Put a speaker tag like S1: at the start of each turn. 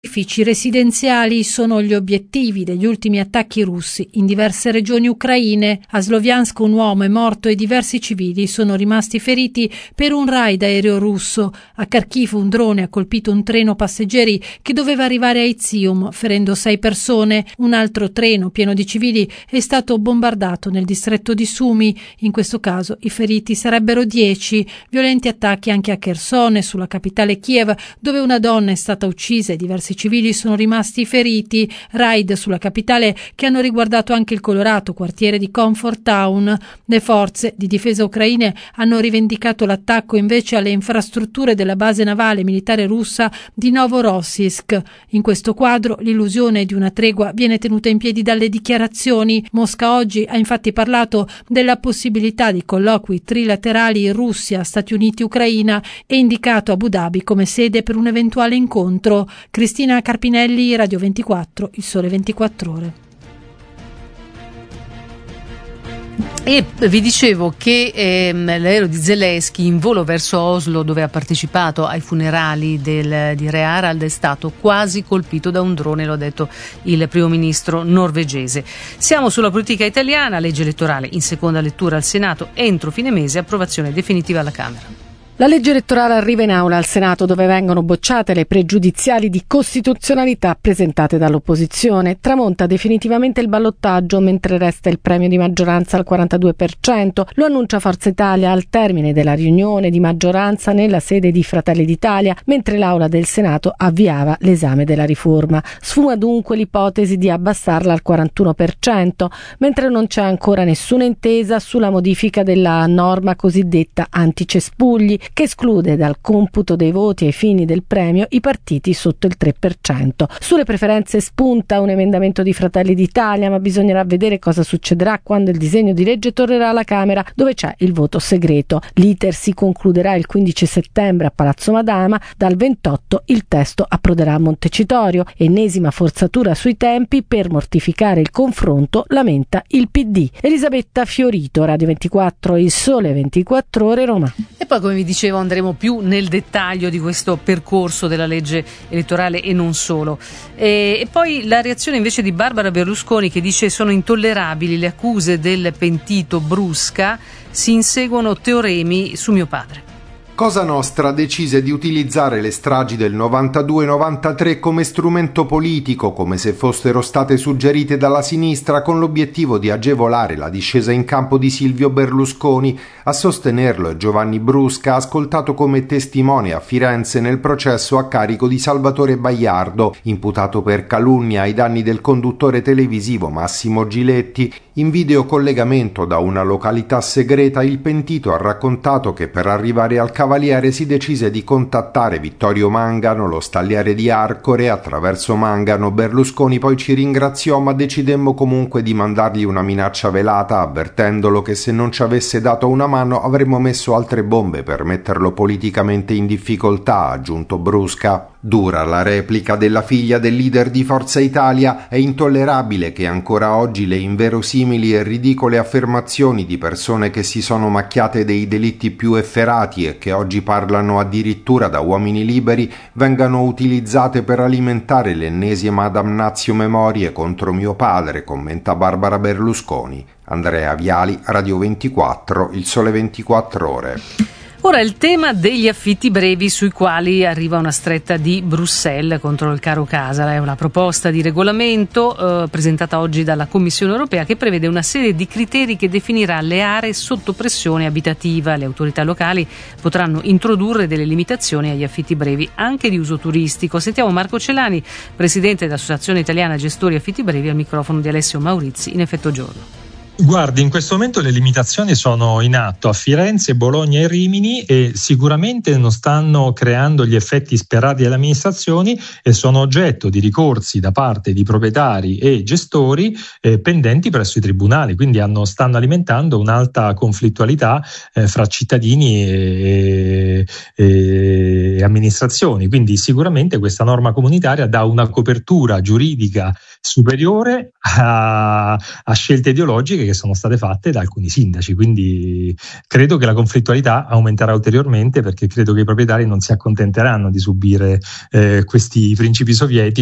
S1: Edifici residenziali sono gli obiettivi degli ultimi attacchi russi in diverse regioni ucraine. A Sloviansk un uomo è morto e diversi civili sono rimasti feriti per un raid aereo russo. A Kharkiv un drone ha colpito un treno passeggeri che doveva arrivare a Izium, ferendo 6 persone. Un altro treno pieno di civili è stato bombardato nel distretto di Sumy. In questo caso i feriti sarebbero 10. Violenti attacchi anche a Kherson e sulla capitale Kiev, dove una donna è stata uccisa e diversi civili sono rimasti feriti. Raid sulla capitale che hanno riguardato anche il colorato quartiere di Comfort Town. Le forze di difesa ucraine hanno rivendicato l'attacco invece alle infrastrutture della base navale militare russa di Novorossiysk. In questo quadro l'illusione di una tregua viene tenuta in piedi dalle dichiarazioni. Mosca oggi ha infatti parlato della possibilità di colloqui trilaterali Russia, Stati Uniti, Ucraina e indicato Abu Dhabi come sede per un eventuale incontro. Cristina Carpinelli, Radio 24, Il Sole 24 Ore.
S2: E vi dicevo che l'aereo di Zelensky in volo verso Oslo, dove ha partecipato ai funerali di Re Harald, è stato quasi colpito da un drone, lo ha detto il primo ministro norvegese. Siamo sulla politica italiana, legge elettorale in seconda lettura al Senato, entro fine mese, approvazione definitiva alla Camera.
S3: La legge elettorale arriva in aula al Senato, dove vengono bocciate le pregiudiziali di costituzionalità presentate dall'opposizione. Tramonta definitivamente il ballottaggio, mentre resta il premio di maggioranza al 42%. Lo annuncia Forza Italia al termine della riunione di maggioranza nella sede di Fratelli d'Italia, mentre l'Aula del Senato avviava l'esame della riforma. Sfuma dunque l'ipotesi di abbassarla al 41%, mentre non c'è ancora nessuna intesa sulla modifica della norma cosiddetta anticespugli, che esclude dal computo dei voti ai fini del premio i partiti sotto il 3%. Sulle preferenze spunta un emendamento di Fratelli d'Italia, ma bisognerà vedere cosa succederà quando il disegno di legge tornerà alla Camera, dove c'è il voto segreto. L'iter si concluderà il 15 settembre a Palazzo Madama, dal 28 il testo approderà a Montecitorio. Ennesima forzatura sui tempi per mortificare il confronto, lamenta il PD. Elisabetta Fiorito, Radio 24, Il Sole 24 Ore, Roma.
S2: E poi, come vi dicevo, andremo più nel dettaglio di questo percorso della legge elettorale e non solo. E poi la reazione invece di Barbara Berlusconi, che dice: sono intollerabili le accuse del pentito Brusca, si inseguono teoremi su mio padre.
S4: Cosa Nostra decise di utilizzare le stragi del 92-93 come strumento politico, come se fossero state suggerite dalla sinistra, con l'obiettivo di agevolare la discesa in campo di Silvio Berlusconi. A sostenerlo è Giovanni Brusca, ascoltato come testimone a Firenze nel processo a carico di Salvatore Baiardo, imputato per calunnia ai danni del conduttore televisivo Massimo Giletti. In videocollegamento da una località segreta, il pentito ha raccontato che per arrivare al Cavaliere si decise di contattare Vittorio Mangano, lo stalliere di Arcore. Attraverso Mangano Berlusconi poi ci ringraziò, ma decidemmo comunque di mandargli una minaccia velata, avvertendolo che se non ci avesse dato una mano avremmo messo altre bombe per metterlo politicamente in difficoltà, ha aggiunto Brusca. Dura la replica della figlia del leader di Forza Italia: è intollerabile che ancora oggi le inverosimili e ridicole affermazioni di persone che si sono macchiate dei delitti più efferati e che oggi parlano addirittura da uomini liberi vengano utilizzate per alimentare l'ennesima damnatio memoriae contro mio padre, commenta Barbara Berlusconi. Andrea Viali, Radio 24, Il Sole 24 Ore.
S2: Ora il tema degli affitti brevi, sui quali arriva una stretta di Bruxelles contro il caro casa. È una proposta di regolamento presentata oggi dalla Commissione europea, che prevede una serie di criteri che definirà le aree sotto pressione abitativa. Le autorità locali potranno introdurre delle limitazioni agli affitti brevi, anche di uso turistico. Sentiamo Marco Celani, presidente dell'Associazione Italiana Gestori Affitti Brevi, al microfono di Alessio Maurizi in Effetto Giorno.
S5: Guardi, in questo momento le limitazioni sono in atto a Firenze, Bologna e Rimini, e sicuramente non stanno creando gli effetti sperati dalle amministrazioni e sono oggetto di ricorsi da parte di proprietari e gestori pendenti presso i tribunali, quindi stanno alimentando un'alta conflittualità fra cittadini e amministrazioni. Quindi sicuramente questa norma comunitaria dà una copertura giuridica superiore a scelte ideologiche che che sono state fatte da alcuni sindaci, quindi credo che la conflittualità aumenterà ulteriormente, perché credo che i proprietari non si accontenteranno di subire questi principi sovietici